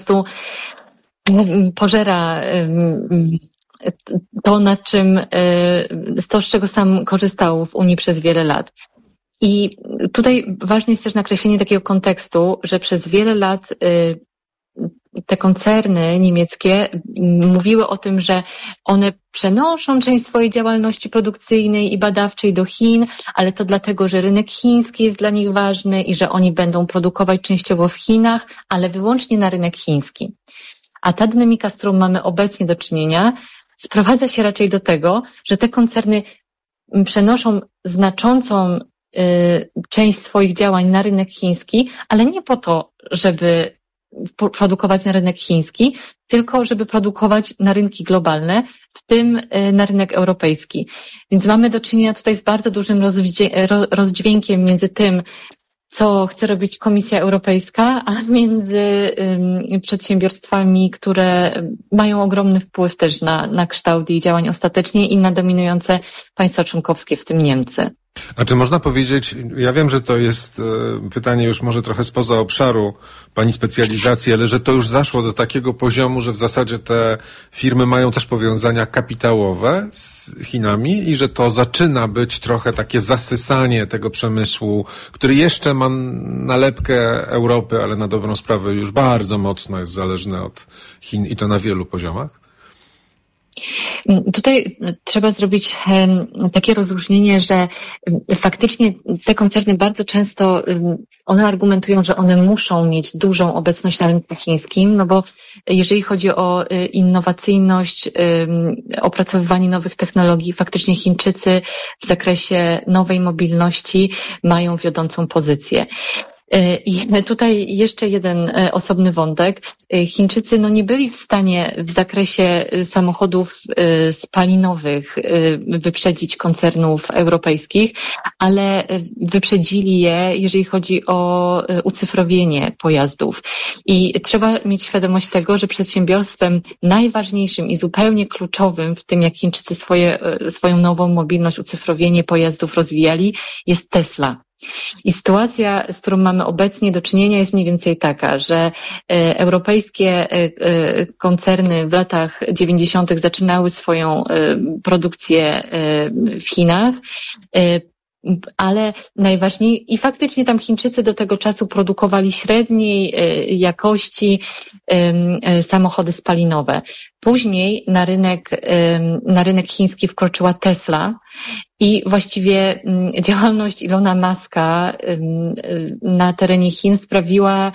prostu pożera to, z czego sam korzystał w Unii przez wiele lat. I tutaj ważne jest też nakreślenie takiego kontekstu, że przez wiele lat te koncerny niemieckie mówiły o tym, że one przenoszą część swojej działalności produkcyjnej i badawczej do Chin, ale to dlatego, że rynek chiński jest dla nich ważny i że oni będą produkować częściowo w Chinach, ale wyłącznie na rynek chiński. A ta dynamika, z którą mamy obecnie do czynienia, sprowadza się raczej do tego, że te koncerny przenoszą znaczącą część swoich działań na rynek chiński, ale nie po to, żeby produkować na rynek chiński, tylko żeby produkować na rynki globalne, w tym na rynek europejski. Więc mamy do czynienia tutaj z bardzo dużym rozdźwiękiem między tym, co chce robić Komisja Europejska, a między przedsiębiorstwami, które mają ogromny wpływ też na kształt jej działań ostatecznie i na dominujące państwa członkowskie, w tym Niemcy. A czy można powiedzieć, ja wiem, że to jest pytanie już może trochę spoza obszaru pani specjalizacji, ale że to już zaszło do takiego poziomu, że w zasadzie te firmy mają też powiązania kapitałowe z Chinami i że to zaczyna być trochę takie zasysanie tego przemysłu, który jeszcze ma nalepkę Europy, ale na dobrą sprawę już bardzo mocno jest zależny od Chin i to na wielu poziomach? Tutaj trzeba zrobić takie rozróżnienie, że faktycznie te koncerny bardzo często, one argumentują, że one muszą mieć dużą obecność na rynku chińskim, no bo jeżeli chodzi o innowacyjność, opracowywanie nowych technologii, faktycznie Chińczycy w zakresie nowej mobilności mają wiodącą pozycję. I tutaj jeszcze jeden osobny wątek. Chińczycy nie byli w stanie w zakresie samochodów spalinowych wyprzedzić koncernów europejskich, ale wyprzedzili je, jeżeli chodzi o ucyfrowienie pojazdów. I trzeba mieć świadomość tego, że przedsiębiorstwem najważniejszym i zupełnie kluczowym w tym, jak Chińczycy swoją nową mobilność, ucyfrowienie pojazdów rozwijali, jest Tesla. I sytuacja, z którą mamy obecnie do czynienia, jest mniej więcej taka, że europejskie koncerny w latach 90. zaczynały swoją produkcję w Chinach, ale najważniej i faktycznie tam Chińczycy do tego czasu produkowali średniej jakości samochody spalinowe. Później na rynek chiński wkroczyła Tesla i właściwie działalność Ilona Muska na terenie Chin sprawiła,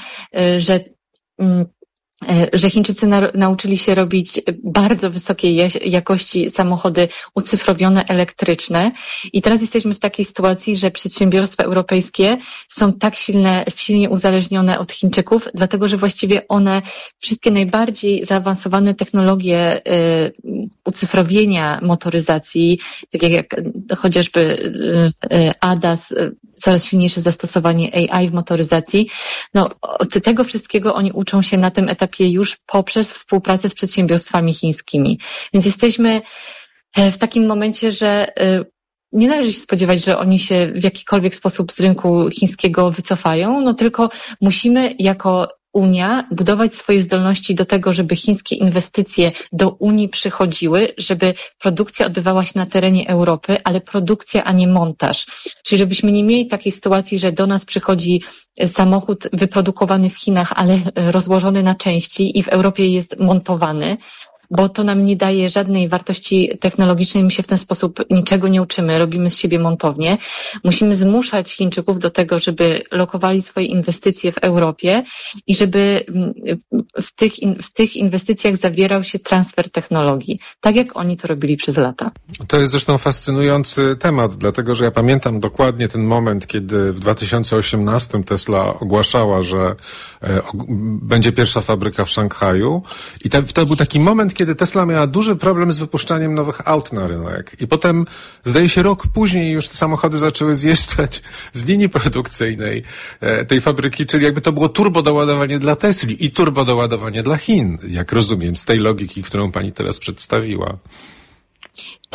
że Chińczycy nauczyli się robić bardzo wysokiej jakości samochody ucyfrowione, elektryczne i teraz jesteśmy w takiej sytuacji, że przedsiębiorstwa europejskie są tak silnie uzależnione od Chińczyków, dlatego że właściwie one wszystkie najbardziej zaawansowane technologie ucyfrowienia motoryzacji, takie jak chociażby ADAS, coraz silniejsze zastosowanie AI w motoryzacji, od tego wszystkiego oni uczą się na tym etapie już poprzez współpracę z przedsiębiorstwami chińskimi. Więc jesteśmy w takim momencie, że nie należy się spodziewać, że oni się w jakikolwiek sposób z rynku chińskiego wycofają, tylko musimy jako Unia budować swoje zdolności do tego, żeby chińskie inwestycje do Unii przychodziły, żeby produkcja odbywała się na terenie Europy, ale produkcja, a nie montaż. Czyli żebyśmy nie mieli takiej sytuacji, że do nas przychodzi samochód wyprodukowany w Chinach, ale rozłożony na części i w Europie jest montowany, bo to nam nie daje żadnej wartości technologicznej, my się w ten sposób niczego nie uczymy, robimy z siebie montownię. Musimy zmuszać Chińczyków do tego, żeby lokowali swoje inwestycje w Europie i żeby w tych inwestycjach zawierał się transfer technologii, tak jak oni to robili przez lata. To jest zresztą fascynujący temat, dlatego że ja pamiętam dokładnie ten moment, kiedy w 2018 Tesla ogłaszała, że będzie pierwsza fabryka w Szanghaju i to był taki moment, kiedy Tesla miała duży problem z wypuszczaniem nowych aut na rynek. I potem, zdaje się, rok później już te samochody zaczęły zjeżdżać z linii produkcyjnej tej fabryki, czyli jakby to było turbodoładowanie dla Tesli i turbodoładowanie dla Chin, jak rozumiem, z tej logiki, którą pani teraz przedstawiła.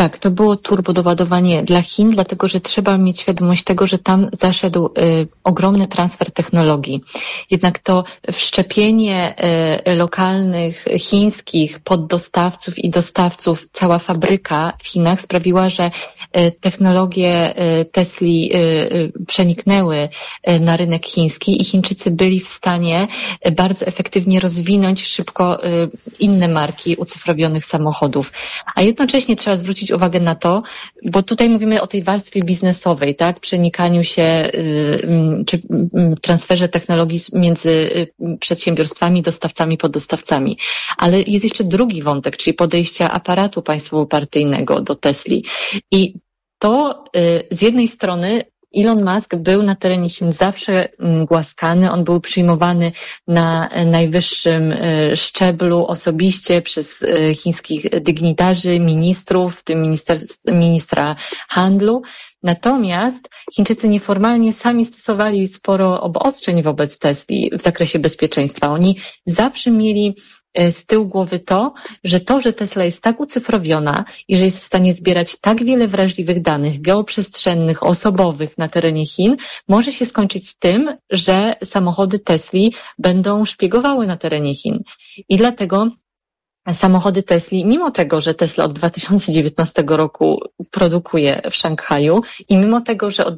Tak, to było turbodoładowanie dla Chin, dlatego że trzeba mieć świadomość tego, że tam zaszedł ogromny transfer technologii. Jednak to wszczepienie lokalnych chińskich poddostawców i dostawców, cała fabryka w Chinach sprawiła, że technologie Tesli przeniknęły na rynek chiński i Chińczycy byli w stanie bardzo efektywnie rozwinąć szybko inne marki ucyfrowionych samochodów. A jednocześnie trzeba zwrócić uwagę na to, bo tutaj mówimy o tej warstwie biznesowej, tak, przenikaniu się czy transferze technologii między przedsiębiorstwami, dostawcami, poddostawcami. Ale jest jeszcze drugi wątek, czyli podejścia aparatu państwowo-partyjnego do Tesli. I to z jednej strony Elon Musk był na terenie Chin zawsze głaskany, on był przyjmowany na najwyższym szczeblu osobiście przez chińskich dygnitarzy, ministrów, w tym ministra handlu. Natomiast Chińczycy nieformalnie sami stosowali sporo obostrzeń wobec Tesli w zakresie bezpieczeństwa. Oni zawsze mieli z tyłu głowy to, że Tesla jest tak ucyfrowiona i że jest w stanie zbierać tak wiele wrażliwych danych geoprzestrzennych, osobowych na terenie Chin, może się skończyć tym, że samochody Tesli będą szpiegowały na terenie Chin. I dlatego samochody Tesli, mimo tego, że Tesla od 2019 roku produkuje w Szanghaju i mimo tego, że od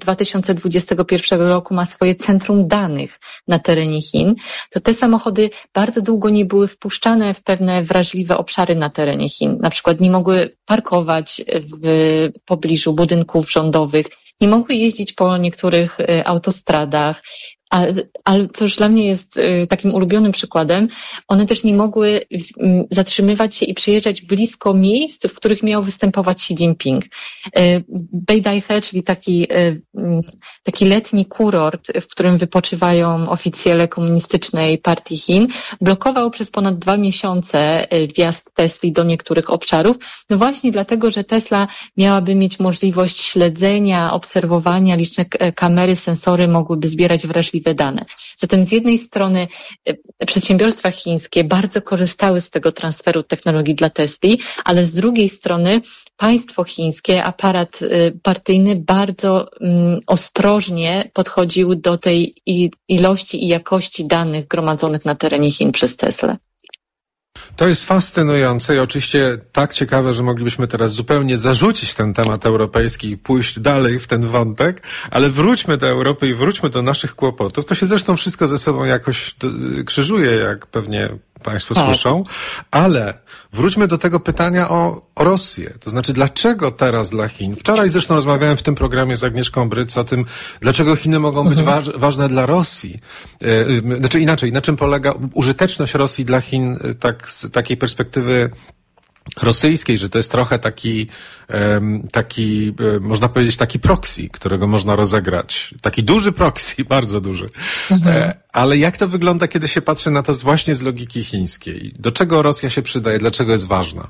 2021 roku ma swoje centrum danych na terenie Chin, to te samochody bardzo długo nie były wpuszczane w pewne wrażliwe obszary na terenie Chin. Na przykład nie mogły parkować w pobliżu budynków rządowych, nie mogły jeździć po niektórych autostradach, ale co już dla mnie jest takim ulubionym przykładem, one też nie mogły zatrzymywać się i przyjeżdżać blisko miejsc, w których miał występować Xi Jinping. Beidaihe, czyli taki letni kurort, w którym wypoczywają oficjele komunistycznej partii Chin, blokował przez ponad 2 miesiące wjazd Tesli do niektórych obszarów, no właśnie dlatego, że Tesla miałaby mieć możliwość śledzenia, obserwowania, liczne kamery, sensory mogłyby zbierać wrażliwe dane. Zatem z jednej strony przedsiębiorstwa chińskie bardzo korzystały z tego transferu technologii dla Tesli, ale z drugiej strony państwo chińskie, aparat partyjny bardzo ostrożnie podchodził do tej ilości i jakości danych gromadzonych na terenie Chin przez Teslę. To jest fascynujące i oczywiście tak ciekawe, że moglibyśmy teraz zupełnie zarzucić ten temat europejski i pójść dalej w ten wątek, ale wróćmy do Europy i wróćmy do naszych kłopotów. To się zresztą wszystko ze sobą jakoś krzyżuje, jak pewnie Państwo słyszą, ale wróćmy do tego pytania o Rosję. To znaczy, dlaczego teraz dla Chin? Wczoraj zresztą rozmawiałem w tym programie z Agnieszką Bryc o tym, dlaczego Chiny mogą być ważne dla Rosji. Znaczy inaczej, na czym polega użyteczność Rosji dla Chin, tak z takiej perspektywy rosyjskiej, że to jest trochę taki, można powiedzieć, taki proxy, którego można rozegrać. Taki duży proxy, bardzo duży. Ale jak to wygląda, kiedy się patrzy na to właśnie z logiki chińskiej? Do czego Rosja się przydaje? Dlaczego jest ważna?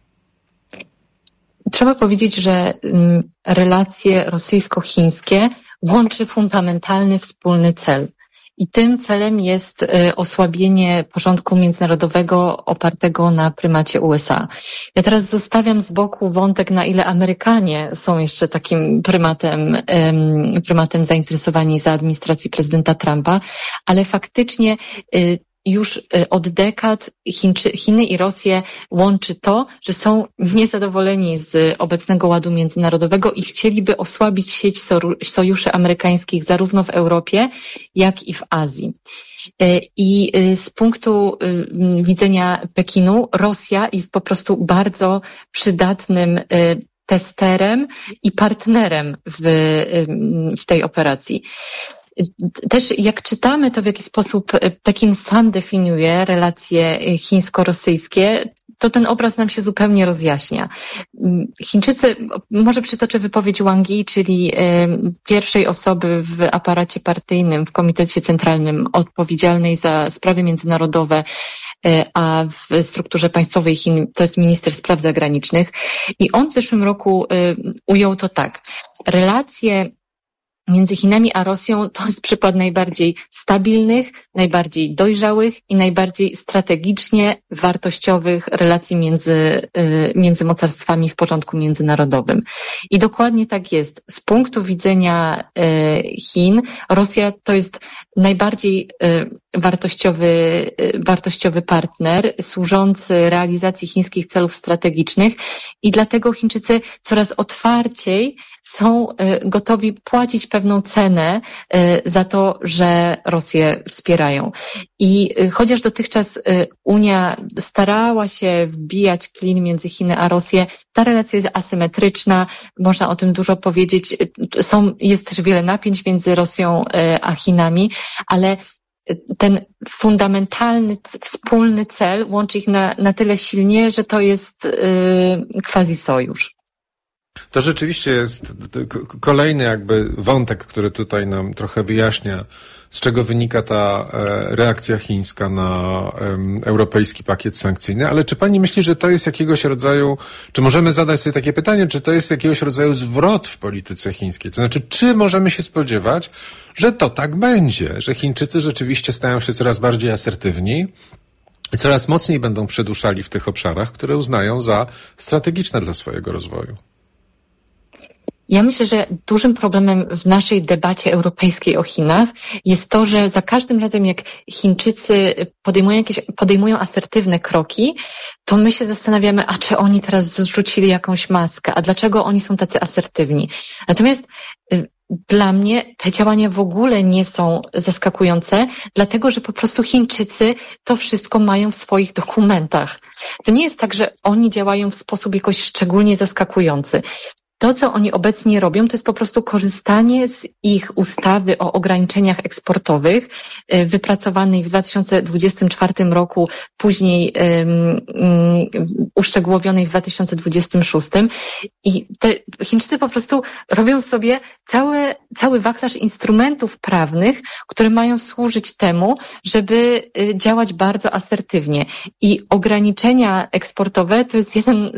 Trzeba powiedzieć, że relacje rosyjsko-chińskie łączy fundamentalny wspólny cel. I tym celem jest osłabienie porządku międzynarodowego opartego na prymacie USA. Ja teraz zostawiam z boku wątek, na ile Amerykanie są jeszcze takim prymatem zainteresowani za administracji prezydenta Trumpa, ale faktycznie już od dekad Chiny i Rosję łączy to, że są niezadowoleni z obecnego ładu międzynarodowego i chcieliby osłabić sieć sojuszy amerykańskich zarówno w Europie, jak i w Azji. I z punktu widzenia Pekinu Rosja jest po prostu bardzo przydatnym testerem i partnerem w tej operacji. Też jak czytamy to, w jaki sposób Pekin sam definiuje relacje chińsko-rosyjskie, to ten obraz nam się zupełnie rozjaśnia. Chińczycy, może przytoczę wypowiedź Wang Yi, czyli pierwszej osoby w aparacie partyjnym, w Komitecie Centralnym odpowiedzialnej za sprawy międzynarodowe, a w strukturze państwowej Chin to jest minister spraw zagranicznych. I on w zeszłym roku ujął to tak. Relacje między Chinami a Rosją to jest przykład najbardziej stabilnych, najbardziej dojrzałych i najbardziej strategicznie wartościowych relacji między mocarstwami w porządku międzynarodowym. I dokładnie tak jest. Z punktu widzenia Chin, Rosja to jest najbardziej wartościowy partner służący realizacji chińskich celów strategicznych i dlatego Chińczycy coraz otwarciej są gotowi płacić pewną cenę za to, że Rosję wspierają. I chociaż dotychczas Unia starała się wbijać klin między Chiny a Rosję, ta relacja jest asymetryczna, można o tym dużo powiedzieć. Jest też wiele napięć między Rosją a Chinami, ale ten fundamentalny, wspólny cel łączy ich na tyle silnie, że to jest quasi sojusz. To rzeczywiście jest kolejny jakby wątek, który tutaj nam trochę wyjaśnia, z czego wynika ta reakcja chińska na europejski pakiet sankcyjny. Ale czy pani myśli, że to jest jakiegoś rodzaju, czy możemy zadać sobie takie pytanie, czy to jest jakiegoś rodzaju zwrot w polityce chińskiej? To znaczy, czy możemy się spodziewać, że to tak będzie, że Chińczycy rzeczywiście stają się coraz bardziej asertywni i coraz mocniej będą przyduszali w tych obszarach, które uznają za strategiczne dla swojego rozwoju? Ja myślę, że dużym problemem w naszej debacie europejskiej o Chinach jest to, że za każdym razem jak Chińczycy podejmują asertywne kroki, to my się zastanawiamy, a czy oni teraz zrzucili jakąś maskę, a dlaczego oni są tacy asertywni. Natomiast dla mnie te działania w ogóle nie są zaskakujące, dlatego że po prostu Chińczycy to wszystko mają w swoich dokumentach. To nie jest tak, że oni działają w sposób jakoś szczególnie zaskakujący. To, co oni obecnie robią, to jest po prostu korzystanie z ich ustawy o ograniczeniach eksportowych, wypracowanej w 2024 roku, później uszczegółowionej w 2026. I te Chińczycy po prostu robią sobie cały wachlarz instrumentów prawnych, które mają służyć temu, żeby działać bardzo asertywnie. I ograniczenia eksportowe to jest jeden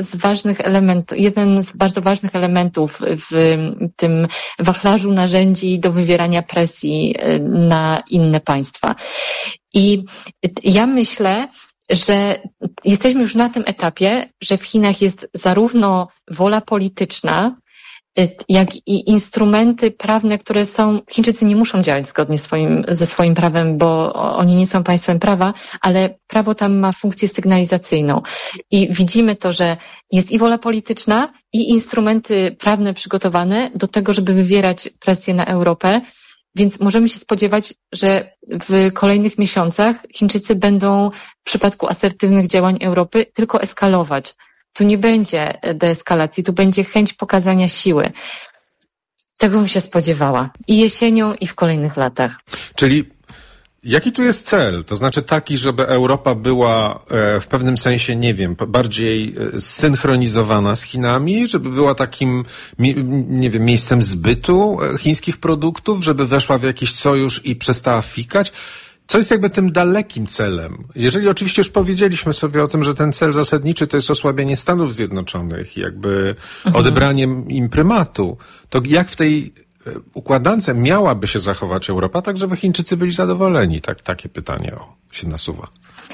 z bardzo ważnych elementów w tym wachlarzu narzędzi do wywierania presji na inne państwa. I ja myślę, że jesteśmy już na tym etapie, że w Chinach jest zarówno wola polityczna, jak i instrumenty prawne, które są... Chińczycy nie muszą działać zgodnie ze swoim prawem, bo oni nie są państwem prawa, ale prawo tam ma funkcję sygnalizacyjną. I widzimy to, że jest i wola polityczna, i instrumenty prawne przygotowane do tego, żeby wywierać presję na Europę. Więc możemy się spodziewać, że w kolejnych miesiącach Chińczycy będą w przypadku asertywnych działań Europy tylko eskalować. Tu nie będzie deeskalacji, tu będzie chęć pokazania siły. Tego bym się spodziewała. I jesienią, i w kolejnych latach. Czyli jaki tu jest cel? To znaczy taki, żeby Europa była w pewnym sensie, nie wiem, bardziej zsynchronizowana z Chinami, żeby była takim, nie wiem, miejscem zbytu chińskich produktów, żeby weszła w jakiś sojusz i przestała fikać? Co jest jakby tym dalekim celem? Jeżeli oczywiście już powiedzieliśmy sobie o tym, że ten cel zasadniczy to jest osłabienie Stanów Zjednoczonych, jakby odebranie im prymatu, to jak w tej układance miałaby się zachować Europa, tak żeby Chińczycy byli zadowoleni? Takie pytanie się nasuwa.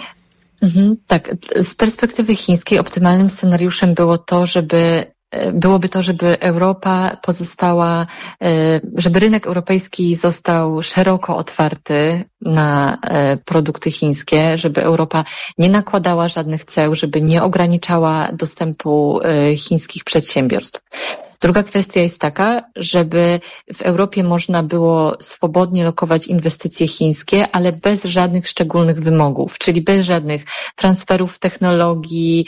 Tak, z perspektywy chińskiej optymalnym scenariuszem byłoby to, żeby Europa pozostała, żeby rynek europejski został szeroko otwarty na produkty chińskie, żeby Europa nie nakładała żadnych ceł, żeby nie ograniczała dostępu chińskich przedsiębiorstw. Druga kwestia jest taka, żeby w Europie można było swobodnie lokować inwestycje chińskie, ale bez żadnych szczególnych wymogów, czyli bez żadnych transferów technologii,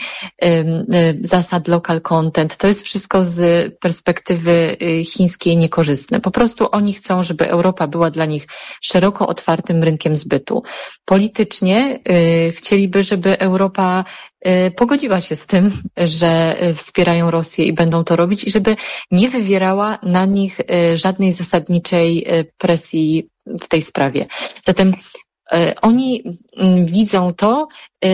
zasad local content. To jest wszystko z perspektywy chińskiej niekorzystne. Po prostu oni chcą, żeby Europa była dla nich szeroko otwartym rynkiem zbytu. Politycznie chcieliby, żeby Europa pogodziła się z tym, że wspierają Rosję i będą to robić i żeby nie wywierała na nich żadnej zasadniczej presji w tej sprawie. Zatem oni widzą to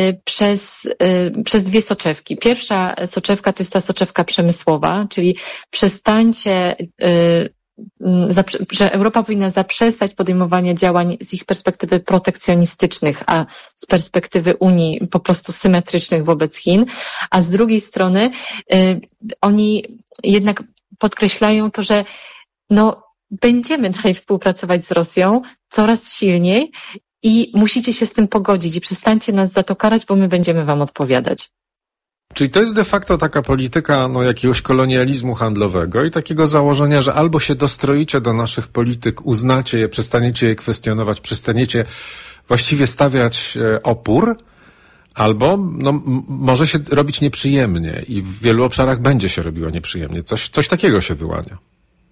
przez dwie soczewki. Pierwsza soczewka to jest ta soczewka przemysłowa, czyli przestańcie że Europa powinna zaprzestać podejmowania działań z ich perspektywy protekcjonistycznych, a z perspektywy Unii po prostu symetrycznych wobec Chin, a z drugiej strony oni jednak podkreślają to, że będziemy dalej współpracować z Rosją coraz silniej i musicie się z tym pogodzić i przestańcie nas za to karać, bo my będziemy wam odpowiadać. Czyli to jest de facto taka polityka jakiegoś kolonializmu handlowego i takiego założenia, że albo się dostroicie do naszych polityk, uznacie je, przestaniecie je kwestionować, przestaniecie właściwie stawiać opór, albo może się robić nieprzyjemnie i w wielu obszarach będzie się robiło nieprzyjemnie. Coś takiego się wyłania.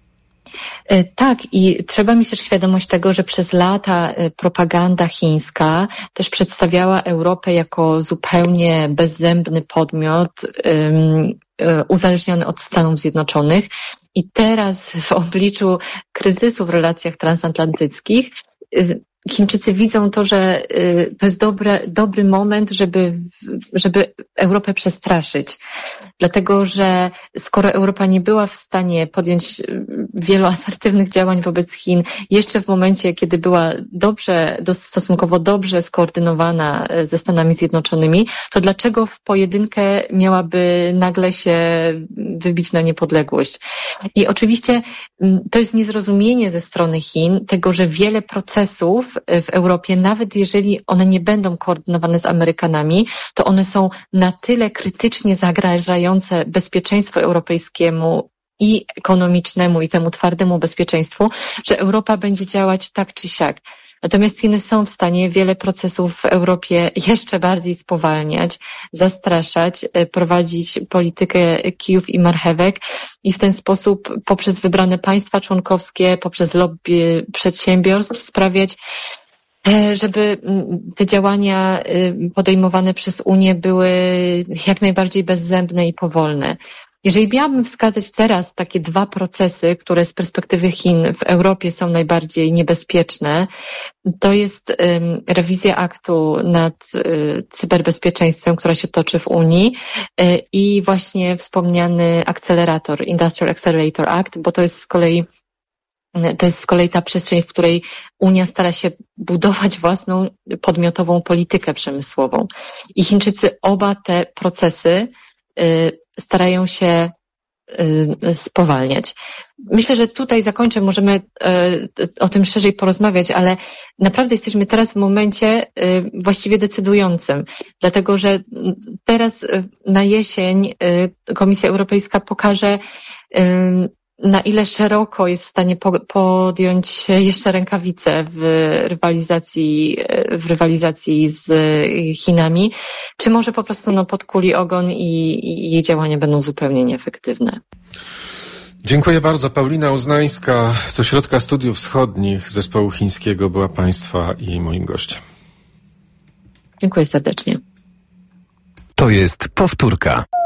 Tak, i trzeba mieć też świadomość tego, że przez lata propaganda chińska też przedstawiała Europę jako zupełnie bezzębny podmiot uzależniony od Stanów Zjednoczonych. I teraz w obliczu kryzysu w relacjach transatlantyckich Chińczycy widzą to, że to jest dobry moment, żeby Europę przestraszyć. Dlatego, że skoro Europa nie była w stanie podjąć wielu asertywnych działań wobec Chin, jeszcze w momencie, kiedy była stosunkowo dobrze skoordynowana ze Stanami Zjednoczonymi, to dlaczego w pojedynkę miałaby nagle się wybić na niepodległość? I oczywiście to jest niezrozumienie ze strony Chin tego, że wiele procesów w Europie, nawet jeżeli one nie będą koordynowane z Amerykanami, to one są na tyle krytycznie zagrażające bezpieczeństwu europejskiemu i ekonomicznemu i temu twardemu bezpieczeństwu, że Europa będzie działać tak czy siak. Natomiast Chiny są w stanie wiele procesów w Europie jeszcze bardziej spowalniać, zastraszać, prowadzić politykę kijów i marchewek i w ten sposób poprzez wybrane państwa członkowskie, poprzez lobby przedsiębiorstw sprawiać, żeby te działania podejmowane przez Unię były jak najbardziej bezzębne i powolne. Jeżeli miałabym wskazać teraz takie dwa procesy, które z perspektywy Chin w Europie są najbardziej niebezpieczne, to jest rewizja aktu nad cyberbezpieczeństwem, która się toczy w Unii i właśnie wspomniany akcelerator, Industrial Accelerator Act, bo to jest z kolei ta przestrzeń, w której Unia stara się budować własną podmiotową politykę przemysłową. I Chińczycy oba te procesy starają się spowalniać. Myślę, że tutaj zakończę, możemy o tym szerzej porozmawiać, ale naprawdę jesteśmy teraz w momencie właściwie decydującym, dlatego że teraz na jesień Komisja Europejska pokaże, na ile szeroko jest w stanie podjąć jeszcze rękawice w rywalizacji z Chinami, czy może po prostu podkuli ogon i jej działania będą zupełnie nieefektywne. Dziękuję bardzo. Paulina Uznańska z Ośrodka Studiów Wschodnich Zespołu Chińskiego była Państwa i moim gościem. Dziękuję serdecznie. To jest powtórka.